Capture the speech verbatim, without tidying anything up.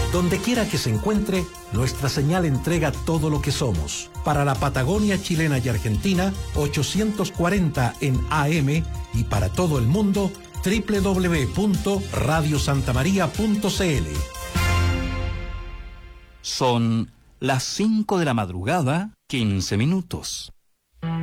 Donde quiera que se encuentre, nuestra señal entrega todo lo que somos. Para la Patagonia chilena y Argentina, ochocientos cuarenta en A M, y para todo el mundo, doble u doble u doble u punto radio santa maría punto c l. Son las cinco de la madrugada, quince minutos.